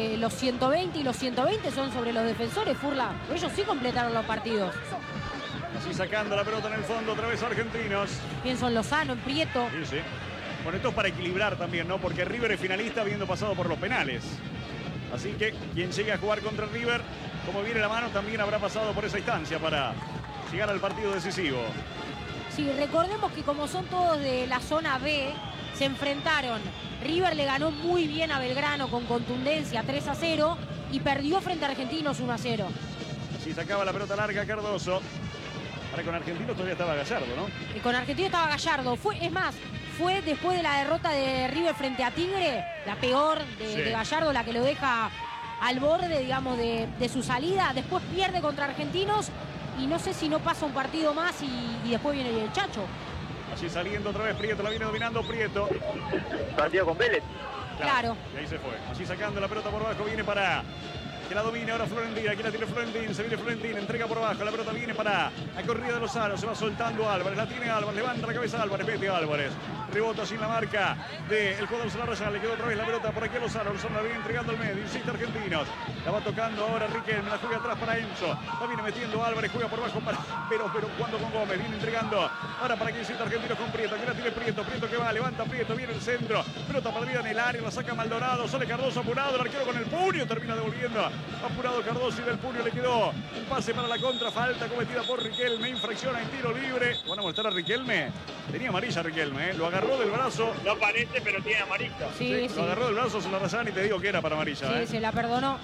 120 y los 120 son sobre los defensores, Furla. Ellos sí completaron los partidos. Así sacando la pelota en el fondo, otra vez Argentinos. Pienso en Lozano, en Prieto. Sí, sí. Bueno, esto es para equilibrar también, ¿no? Porque River es finalista habiendo pasado por los penales. Así que quien llegue a jugar contra River, como viene la mano, también habrá pasado por esa instancia para llegar al partido decisivo. Sí, recordemos que como son todos de la zona B, se enfrentaron. River le ganó muy bien a Belgrano con contundencia 3-0 y perdió frente a Argentinos 1-0. Así sacaba la pelota larga Cardoso. Ahora con Argentinos todavía estaba Gallardo, ¿no? Y con Argentinos estaba Gallardo. Fue después de la derrota de River frente a Tigre, la peor de Gallardo, la que lo deja al borde, digamos, de su salida. Después pierde contra Argentinos y no sé si no pasa un partido más y después viene el Chacho. Allí saliendo otra vez Prieto, la viene dominando Prieto. Partido con Vélez. Claro. Y ahí se fue. Allí sacando la pelota por abajo, viene para... que la domina ahora Florentín, aquí la tiene Florentín, se viene Florentín, entrega por abajo, la pelota viene para la corrida de Lozano, se va soltando Álvarez, la tiene Álvarez, levanta la cabeza Álvarez, mete Álvarez, rebota sin la marca del jugador Solarraya, le quedó otra vez la pelota por aquí a Lozano la viene entregando al medio, insiste Argentinos, la va tocando ahora Riquelme, la juega atrás para Enzo, la viene metiendo Álvarez, juega por abajo para pero jugando con Gómez, viene entregando ahora para que insiste Argentinos con Prieto, aquí la tiene Prieto que va, levanta Prieto, viene el centro, pelota perdida en el área, la saca Maldonado, sale Cardoso apurado, el arquero con el puño, termina devolviendo, apurado Cardoso y del puño le quedó un pase para la contra, falta cometida por Riquelme, infracción en tiro libre. ¿Van a molestar a Riquelme? Tenía amarilla Riquelme, lo agarró del brazo. No parece, pero tiene amarilla. Sí. Lo agarró del brazo, se la rayaron y te digo que era para amarilla. Sí, se la perdonó.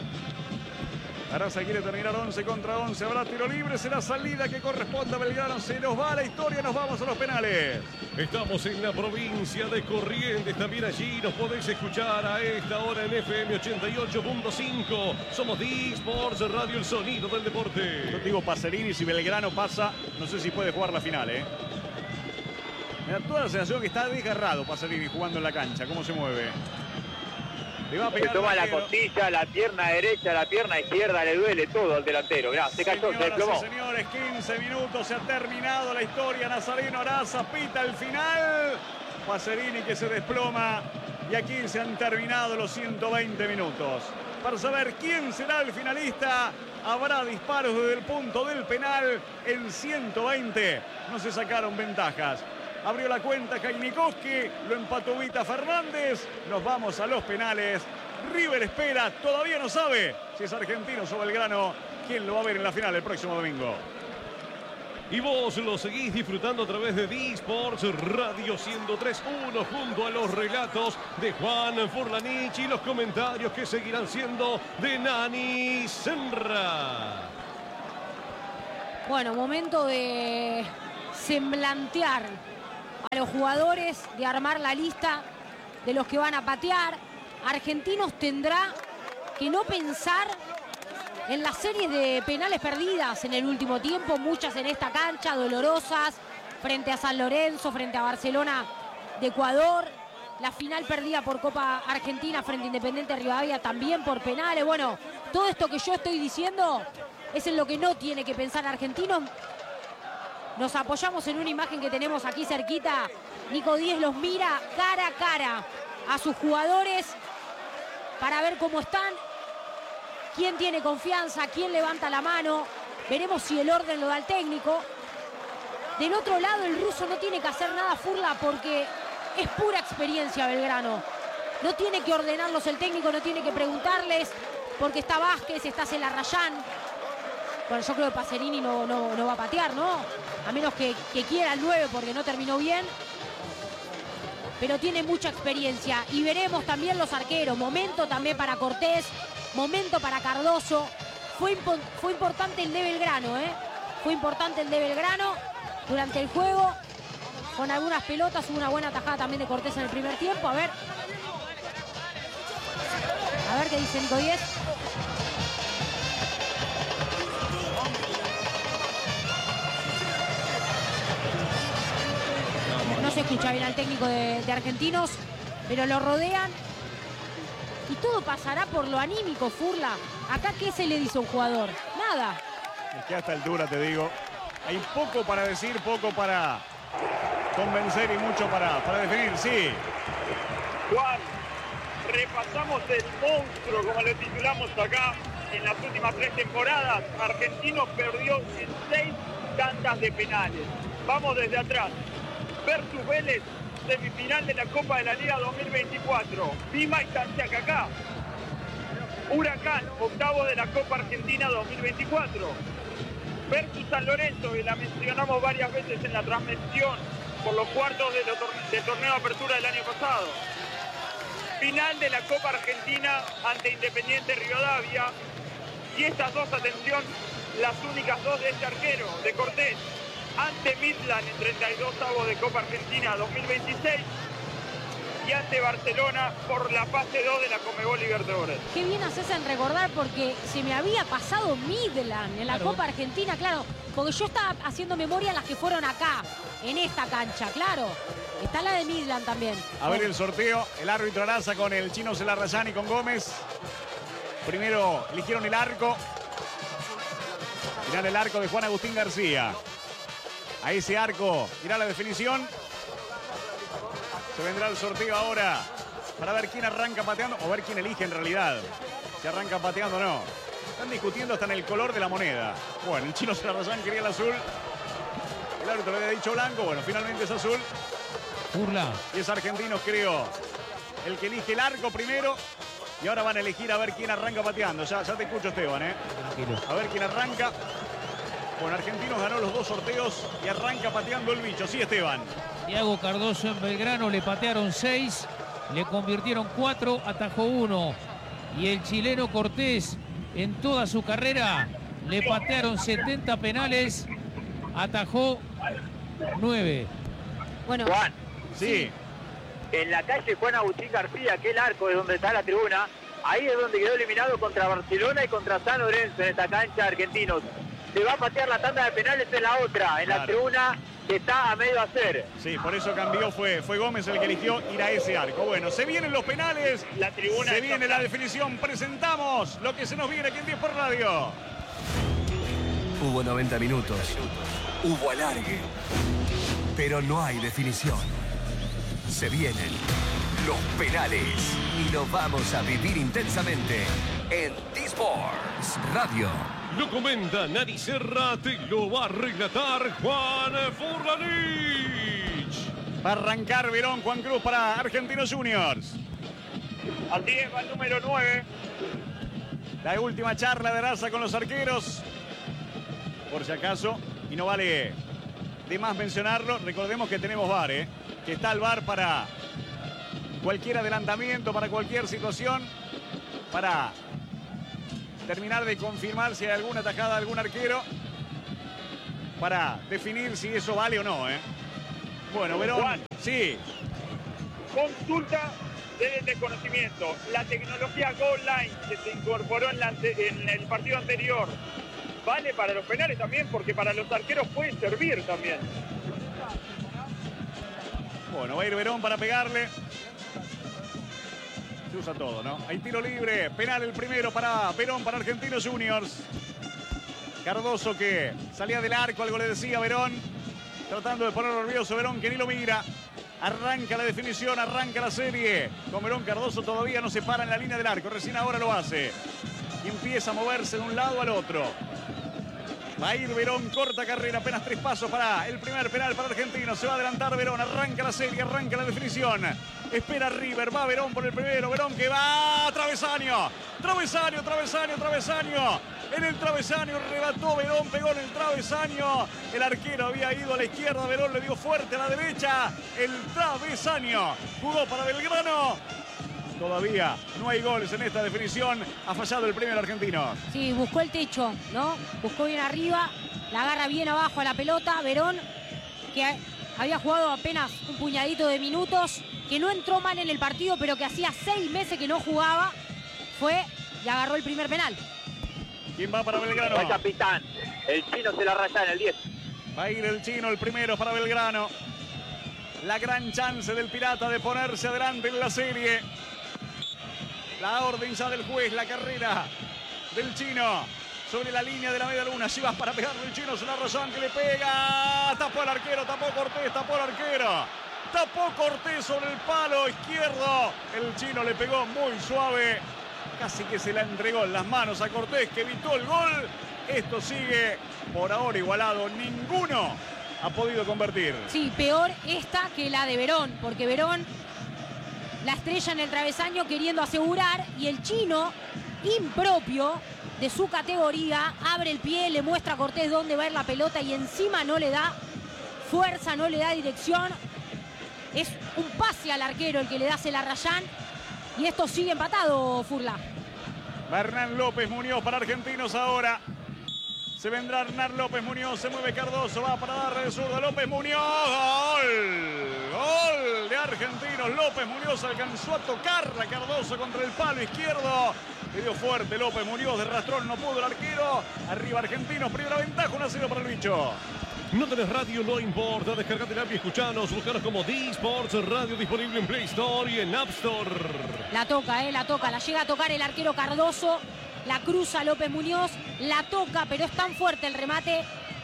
Araza quiere terminar 11 contra 11, habrá tiro libre, será salida que corresponde a Belgrano, se nos va la historia, nos vamos a los penales. Estamos en la provincia de Corrientes, también allí nos podéis escuchar a esta hora en FM 88.5. Somos D-Sports Radio, el sonido del deporte. Yo te digo Pacerini, si Belgrano pasa, no sé si puede jugar la final, Me da toda la sensación que está desgarrado Pacerini jugando en la cancha, cómo se mueve. Le va a pegar, se toma la costilla, la pierna derecha, la pierna izquierda, le duele todo al delantero. Mirá, se cayó, se desplomó. Y señores, 15 minutos, se ha terminado la historia. Nazareno Araza pita el final. Pacerini que se desploma. Y aquí se han terminado los 120 minutos. Para saber quién será el finalista, habrá disparos desde el punto del penal. En 120 no se sacaron ventajas. Abrió la cuenta Jainikoski, lo empató Vita Fernández. Nos vamos a los penales. River espera, todavía no sabe si es Argentinos o Belgrano. ¿Quién lo va a ver en la final el próximo domingo? Y vos lo seguís disfrutando a través de D-Sports Radio 103.1 junto a los relatos de Juan Furlanich y los comentarios que seguirán siendo de Nani Senra. Bueno, momento de semblantear a los jugadores, de armar la lista de los que van a patear. Argentinos tendrá que no pensar en las series de penales perdidas en el último tiempo, muchas en esta cancha, dolorosas, frente a San Lorenzo, frente a Barcelona de Ecuador, la final perdida por Copa Argentina frente a Independiente Rivadavia también por penales. Bueno, todo esto que yo estoy diciendo es en lo que no tiene que pensar Argentinos. Nos apoyamos en una imagen que tenemos aquí cerquita. Nico Díez los mira cara a cara a sus jugadores para ver cómo están. ¿Quién tiene confianza? ¿Quién levanta la mano? Veremos si el orden lo da el técnico. Del otro lado, el ruso no tiene que hacer nada, Furla, porque es pura experiencia Belgrano. No tiene que ordenarlos el técnico, no tiene que preguntarles, porque está Vázquez, está Celarrayán. Bueno, yo creo que Pacerini no va a patear, ¿no? A menos que quiera el 9 porque no terminó bien. Pero tiene mucha experiencia. Y veremos también los arqueros. Momento también para Cortés. Momento para Cardoso. Fue importante el de Belgrano, ¿eh? Fue importante el de Belgrano durante el juego. Con algunas pelotas. Hubo una buena tajada también de Cortés en el primer tiempo. A ver qué dice Nico Díez. No se escucha bien al técnico de Argentinos, pero lo rodean. Y todo pasará por lo anímico, Furla. Acá, ¿qué se le dice a un jugador? Nada. Es que a esta altura, te digo, hay poco para decir, poco para convencer y mucho para definir, sí. Juan, repasamos el monstruo, como lo titulamos acá, en las últimas 3 temporadas. Argentinos perdió en 6 tandas de penales. Vamos desde atrás. Versus Vélez, semifinal de la Copa de la Liga 2024. Pima y Santiacacá. Huracán, octavo de la Copa Argentina 2024. Versus San Lorenzo, que la mencionamos varias veces en la transmisión por los cuartos del torneo de apertura del año pasado. Final de la Copa Argentina ante Independiente Rivadavia. Y estas dos, atención, las únicas dos de este arquero, de Cortés. Ante Midland en 32avos de Copa Argentina 2026 y ante Barcelona por la fase 2 de la Conmebol Libertadores. Qué bien haces en recordar, porque se me había pasado Midland en la Copa Argentina, claro, porque yo estaba haciendo memoria las que fueron acá, en esta cancha, claro. Está la de Midland también. A ver el sorteo, el árbitro Araza con el chino Celarrayán y con Gómez. Primero eligieron el arco. Mirá el arco de Juan Agustín García. A ese arco irá la definición. Se vendrá el sorteo ahora para ver quién arranca pateando o ver quién elige en realidad. Si arranca pateando o no. Están discutiendo hasta en el color de la moneda. Bueno, el chino Celarrayán quería el azul. El árbitro le había dicho blanco. Bueno, finalmente es azul. Furla. Y es Argentinos, creo, el que elige el arco primero. Y ahora van a elegir a ver quién arranca pateando. Ya te escucho, Esteban, ¿eh? Tranquilo. A ver quién arranca. Bueno, Argentinos ganó los 2 sorteos y arranca pateando el bicho. Sí, Esteban. Thiago Cardoso en Belgrano le patearon 6, le convirtieron 4, atajó 1. Y el chileno Cortés en toda su carrera le patearon 70 penales, atajó 9. Bueno, Juan, Sí. en la calle Juan Agustín García, que el arco es donde está la tribuna, ahí es donde quedó eliminado contra Barcelona y contra San Lorenzo en esta cancha de Argentinos. Se va a patear la tanda de penales en la otra, en Claro. la tribuna que está a medio hacer. Sí, por eso cambió, fue Gómez el que eligió ir a ese arco. Bueno, se vienen los penales, La tribuna se está viene la definición, presentamos lo que se nos viene aquí en 10 por Radio. Hubo 90 minutos. Hubo alargue. Pero no hay definición. Se vienen los penales. Y lo vamos a vivir intensamente en D-Sports Radio. Lo comenta Nani Serra, te lo va a relatar Juan Furlanich. Va a arrancar Verón, Juan Cruz para Argentinos Juniors. Así es, va el número 9. La última charla de Araza con los arqueros. Por si acaso, y no vale de más mencionarlo, recordemos que tenemos VAR, que está el VAR para cualquier adelantamiento, para cualquier situación, para terminar de confirmar si hay alguna tajada de algún arquero, para definir si eso vale o no. Bueno, Verón, Juan. sí. Consulta de desconocimiento. La tecnología Goal Line que se incorporó en el partido anterior, ¿vale para los penales también? Porque para los arqueros puede servir también. Bueno, va a ir Verón para pegarle. Se usa todo, ¿no? Hay tiro libre, penal el primero para Verón, para Argentinos Juniors. Cardoso que salía del arco, algo le decía Verón, tratando de poner nervioso Verón, que ni lo mira. Arranca la definición, arranca la serie. Con Verón, Cardoso todavía no se para en la línea del arco, recién ahora lo hace. Y empieza a moverse de un lado al otro. Va a ir Verón, corta carrera, apenas 3 pasos para el primer penal para Argentinos. Se va a adelantar Verón, arranca la serie, arranca la definición. Espera River, va Verón por el primero. Verón que va, travesaño. Travesaño, travesaño, travesaño. En el travesaño rebató Verón, pegó en el travesaño. El arquero había ido a la izquierda, Verón le dio fuerte a la derecha. El travesaño jugó para Belgrano. Todavía no hay goles en esta definición. Ha fallado el primer argentino. Sí, buscó el techo, ¿no? Buscó bien arriba, la agarra bien abajo a la pelota. Verón, que había jugado apenas un puñadito de minutos, que no entró mal en el partido, pero que hacía 6 meses que no jugaba, fue y agarró el primer penal. ¿Quién va para Belgrano? El capitán, el chino se la raya en el 10. Va a ir el chino, el primero para Belgrano. La gran chance del Pirata de ponerse adelante en la serie. La orden ya del juez, la carrera del chino sobre la línea de la media luna. Lleva para pegarle el chino, se la Rosán que le pega. Tapó al arquero, tapó Cortés, tapó al arquero. Tapó Cortés sobre el palo izquierdo. El chino le pegó muy suave. Casi que se la entregó en las manos a Cortés, que evitó el gol. Esto sigue por ahora igualado. Ninguno ha podido convertir. Sí, peor esta que la de Verón, porque Verón la estrella en el travesaño queriendo asegurar y el chino, impropio de su categoría, abre el pie, le muestra a Cortés dónde va a ir la pelota y encima no le da fuerza, no le da dirección. Es un pase al arquero el que le da Celarrayán y esto sigue empatado, Furla. Va Hernán López Muñoz para Argentinos ahora. Se vendrá Hernán López Muñoz, se mueve Cardoso, va para darle de zurda López Muñoz. ¡Gol! Gol de Argentinos. López Muñoz alcanzó a tocarla Cardoso contra el palo izquierdo. Le dio fuerte López Muñoz, de rastrón no pudo el arquero. Arriba Argentinos, primera ventaja, 1-0 para el bicho. No tenés radio, no importa. Descargate la app y escuchanos. Buscanos como D-Sports Radio, disponible en Play Store y en App Store. La toca, la llega a tocar el arquero Cardoso. La cruza López Muñoz, la toca, pero es tan fuerte el remate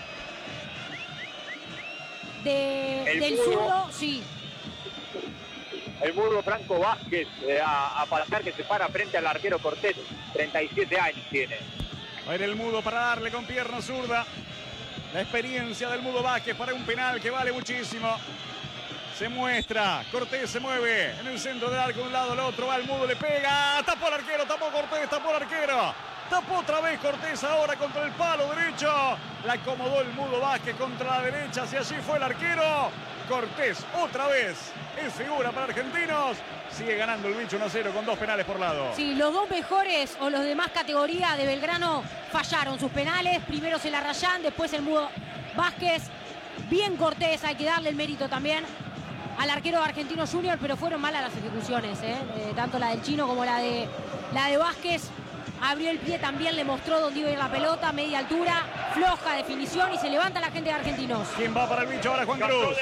del zurdo, sí. El burro Franco Vázquez a Palacar, que se para frente al arquero Cortés, 37 años tiene. Va a ir el Mudo para darle con pierna zurda. La experiencia del Mudo Vázquez para un penal que vale muchísimo. Se muestra, Cortés se mueve en el centro del arco de un lado al otro, va el Mudo, le pega, tapó al arquero, tapó Cortés, tapó al arquero. Tapó otra vez Cortés ahora contra el palo derecho. La acomodó el Mudo Vázquez contra la derecha, hacia allí fue el arquero. Cortés otra vez es figura para Argentinos. Sigue ganando el bicho 1-0 con 2 penales por lado. Sí, los dos mejores o los de más categoría de Belgrano fallaron sus penales. Primero Celarrayán, después el Mudo Vázquez. Bien Cortés, hay que darle el mérito también al arquero de Argentinos Juniors, pero fueron malas las ejecuciones, tanto la del chino como la de Vázquez. Abrió el pie también, le mostró dónde iba a ir la pelota, media altura, floja definición y se levanta la gente de Argentinos. ¿Quién va para el bicho ahora? Juan Cruz.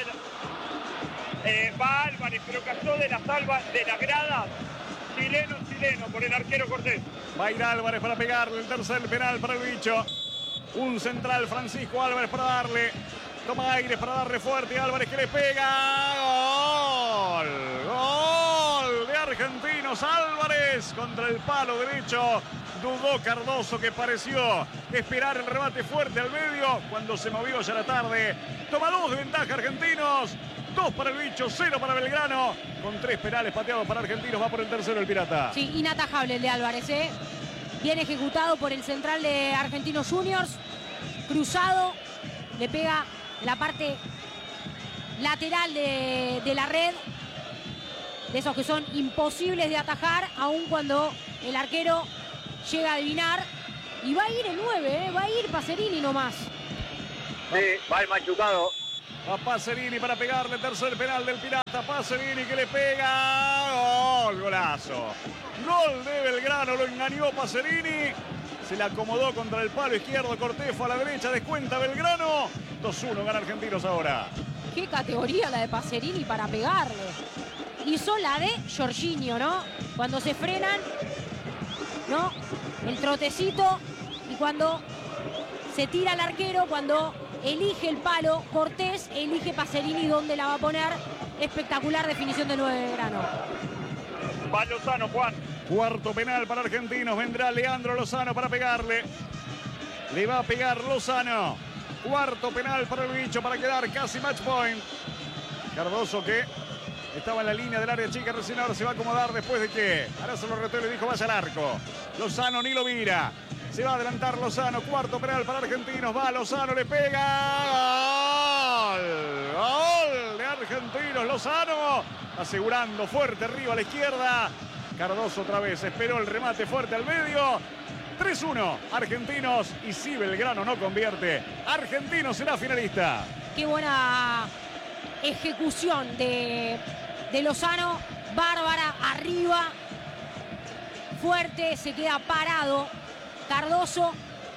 Va Álvarez, pero cayó de la salva de la grada. Chileno por el arquero Cortés. Va a ir Álvarez para pegarle el tercer penal para el bicho. Un central, Francisco Álvarez, para darle. Toma aire para darle fuerte. Álvarez que le pega. ¡Gol! ¡Gol de Argentinos! Álvarez contra el palo derecho. Dudó Cardoso, que pareció esperar el remate fuerte al medio. Cuando se movió ya la tarde. Toma 2 de ventaja Argentinos. 2 para el Bicho, 0 para Belgrano. Con 3 penales pateados para Argentinos, va por el tercero el Pirata. Sí, inatajable el de Álvarez, ¿eh? Bien ejecutado por el central de Argentinos Juniors. Cruzado, le pega la parte lateral de la red. De esos que son imposibles de atajar, aun cuando el arquero llega a adivinar. Y va a ir el 9, va a ir Pacerini nomás. Sí, va el machucado. Va Pacerini para pegarle, tercer penal del Pirata. Pacerini que le pega. ¡Gol! Golazo. Gol de Belgrano, lo engañó Pacerini. Se le acomodó contra el palo izquierdo. Cortés fue a la derecha, descuenta Belgrano. 2-1, gana Argentinos ahora. Qué categoría la de Pacerini para pegarle. Hizo la de Jorginho, ¿no? Cuando se frenan, ¿no? El trotecito. Y cuando se tira el arquero, cuando elige el palo, Cortés elige Pacerini dónde la va a poner. Espectacular definición de 9 de Belgrano. Va Lozano, Juan. Cuarto penal para Argentinos. Vendrá Leandro Lozano para pegarle. Le va a pegar Lozano. Cuarto penal para el Bicho para quedar casi match point. Cardoso que estaba en la línea del área chica. Recién ahora se va a acomodar después de que ahora se lo retó y le dijo vaya al arco. Lozano ni lo mira. Se va a adelantar Lozano. Cuarto penal para Argentinos. Va Lozano, le pega. ¡Gol! ¡Gol de Argentinos! Lozano asegurando fuerte arriba a la izquierda. Cardoso otra vez esperó el remate fuerte al medio. 3-1 Argentinos. Y si Belgrano no convierte, Argentinos será finalista. Qué buena ejecución de Lozano. Bárbara arriba. Fuerte, se queda parado Cardoso.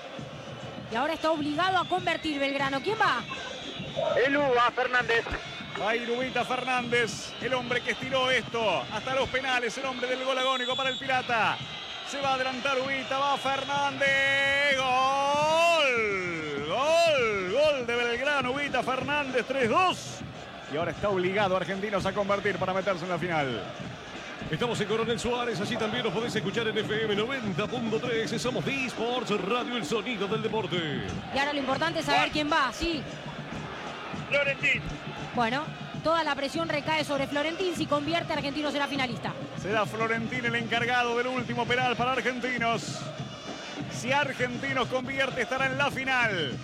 Y ahora está obligado a convertir Belgrano. ¿Quién va? El Uva Fernández. Va Irubita Fernández, el hombre que estiró esto hasta los penales, el hombre del gol agónico para el Pirata. Se va a adelantar Ubita, va Fernández. ¡Gol! ¡Gol! Gol de Belgrano, Ubita Fernández, 3-2. Y ahora está obligado Argentinos a convertir para meterse en la final. Estamos en Coronel Suárez, así también nos podéis escuchar en FM 90.3. Somos D-Sports Radio, el sonido del deporte. Y ahora lo importante es saber quién va, sí. Florentín. Bueno, toda la presión recae sobre Florentín. Si convierte, Argentinos será finalista. Será Florentín el encargado del último penal para Argentinos. Si Argentinos convierte, estará en la final.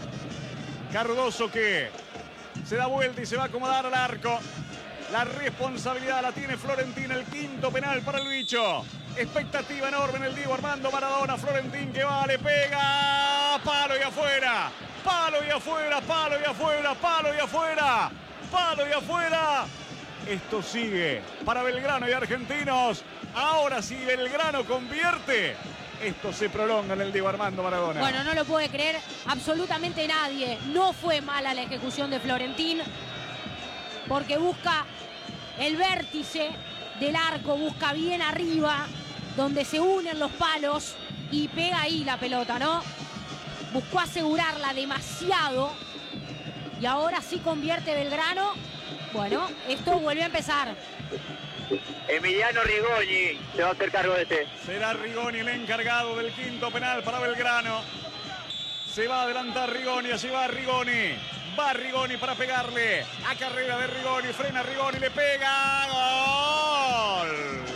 Cardoso que se da vuelta y se va a acomodar al arco. La responsabilidad la tiene Florentín, el quinto penal para el Bicho. Expectativa enorme en el Diego Armando Maradona. Florentín que va, le pega. Palo y afuera. Palo y afuera, palo y afuera, palo y afuera. Palo y afuera. Esto sigue para Belgrano y Argentinos. Ahora si Belgrano convierte, esto se prolonga en el Diego Armando Maradona. Bueno, no lo puede creer absolutamente nadie. No fue mala la ejecución de Florentín, porque busca el vértice del arco, busca bien arriba, donde se unen los palos y pega ahí la pelota, ¿no? Buscó asegurarla demasiado y ahora sí convierte Belgrano. Bueno, esto vuelve a empezar. Emiliano Rigoni se va a hacer cargo de este. Será Rigoni el encargado del quinto penal para Belgrano. Se va a adelantar Rigoni, allí va Rigoni. Va Rigoni para pegarle. A carrera de Rigoni, frena Rigoni, le pega. ¡Gol!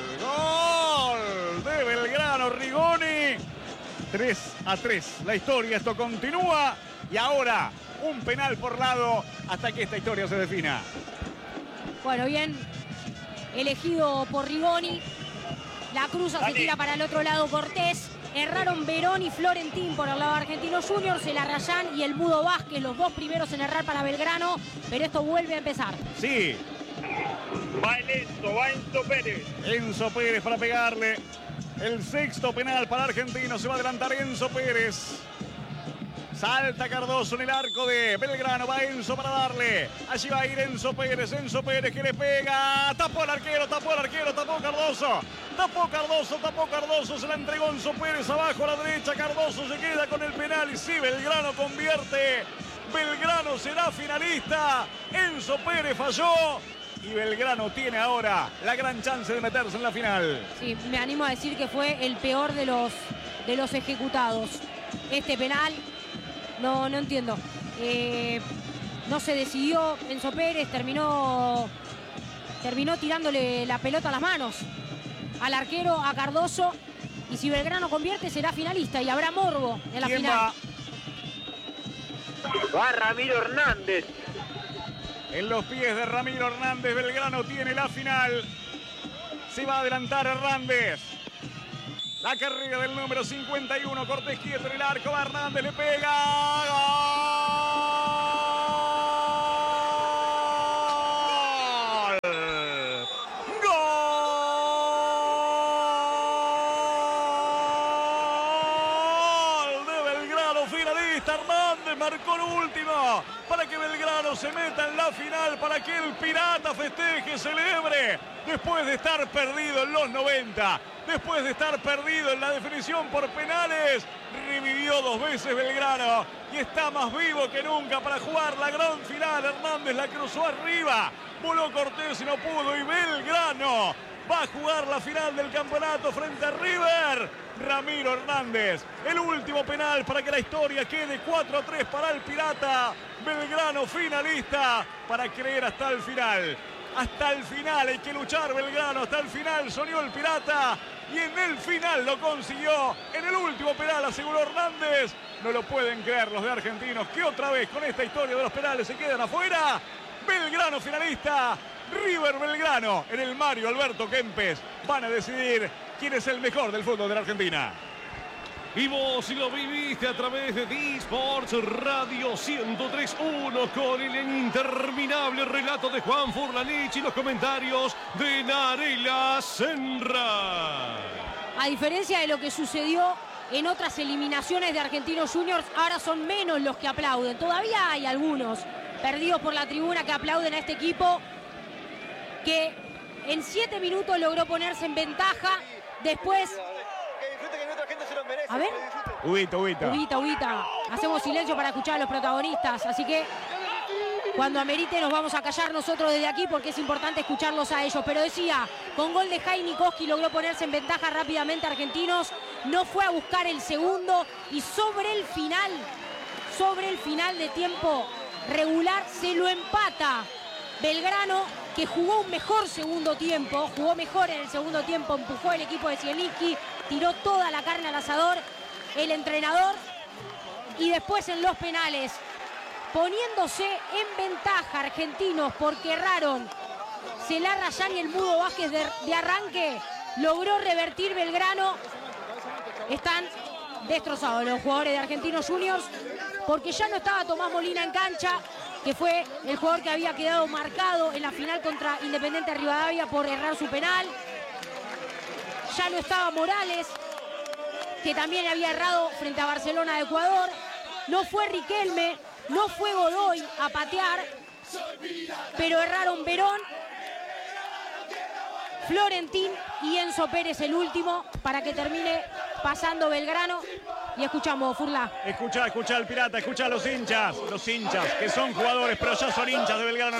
¡Gol de Belgrano, Rigoni! 3-3. La historia, esto continúa. Y ahora un penal por lado hasta que esta historia se defina. Bueno, bien elegido por Rigoni. La cruza, se tira para el otro lado Cortés. Erraron Verón y Florentín por el lado de Argentinos Juniors, el Arrayán y el Mudo Vázquez, los dos primeros en errar para Belgrano, pero esto vuelve a empezar. Sí. Va Enzo Pérez. Enzo Pérez para pegarle. El sexto penal para Argentinos. Se va a adelantar Enzo Pérez. Salta Cardoso en el arco de Belgrano. Va Enzo para darle. Allí va a ir Enzo Pérez. Enzo Pérez que le pega. Tapó el arquero, tapó Cardoso. Tapó Cardoso. Se la entregó Enzo Pérez abajo a la derecha. Cardoso se queda con el penal. Y sí, Belgrano convierte. Belgrano será finalista. Enzo Pérez falló. Y Belgrano tiene ahora la gran chance de meterse en la final. Sí, me animo a decir que fue el peor de los ejecutados. Este penal, no entiendo. no se decidió. Enzo Pérez terminó tirándole la pelota a las manos al arquero, a Cardoso. Y si Belgrano convierte, será finalista y habrá morbo en la final. Va Ramiro Hernández. En los pies de Ramiro Hernández, Belgrano tiene la final. Se va a adelantar Hernández. La carrera del número 51, Cortés quieto en el arco, va Hernández, le pega. ¡Gol! ¡Gol de Belgrano, finalista! Hernández marcó el último para que Belgrano se meta en la final, para que el Pirata festeje, celebre, después de estar perdido en los 90. Después de estar perdido en la definición por penales, revivió 2 veces Belgrano y está más vivo que nunca para jugar la gran final. Hernández la cruzó arriba, voló Cortés y no pudo, y Belgrano va a jugar la final del campeonato frente a River. Ramiro Hernández, el último penal para que la historia quede 4-3 para el Pirata. Belgrano finalista para creer hasta el final. Hasta el final hay que luchar Belgrano, hasta el final soñó el Pirata y en el final lo consiguió. En el último penal aseguró Hernández. No lo pueden creer los de Argentinos, que otra vez con esta historia de los penales se quedan afuera. Belgrano finalista, River Belgrano en el Mario Alberto Kempes. Van a decidir quién es el mejor del fútbol de la Argentina. Y vos lo viviste a través de D-Sports Radio 103.1 con el interminable relato de Juan Furlanich y los comentarios de Narela Senra. A diferencia de lo que sucedió en otras eliminaciones de Argentinos Juniors, ahora son menos los que aplauden. Todavía hay algunos perdidos por la tribuna que aplauden a este equipo que en 7 minutos logró ponerse en ventaja. Después... A ver. Ubita. Hacemos silencio para escuchar a los protagonistas. Así que cuando amerite nos vamos a callar nosotros desde aquí porque es importante escucharlos a ellos. Pero decía, con gol de Jaime Koski logró ponerse en ventaja rápidamente Argentinos. No fue a buscar el segundo y sobre el final de tiempo regular se lo empata Belgrano, que jugó un mejor segundo tiempo, jugó mejor en el segundo tiempo, empujó el equipo de Zielinski, tiró toda la carne al asador el entrenador y después en los penales, poniéndose en ventaja Argentinos porque erraron Celarra Yan y el Mudo Vázquez de arranque, logró revertir Belgrano. Están destrozados los jugadores de Argentinos Juniors porque ya no estaba Tomás Molina en cancha, que fue el jugador que había quedado marcado en la final contra Independiente Rivadavia por errar su penal. Ya no estaba Morales, que también había errado frente a Barcelona de Ecuador. No fue Riquelme, no fue Godoy a patear, pero erraron Verón, Florentín y Enzo Pérez el último para que termine pasando Belgrano. Y escuchamos, Furla. Escucha al Pirata, escucha a los hinchas, que son jugadores, pero ya son hinchas de Belgrano.